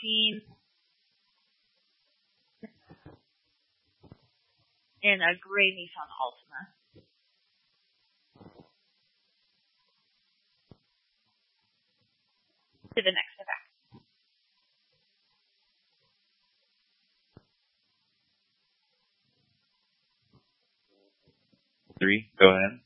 seen in a gray Nissan Altima. To the next effect. 3, go ahead.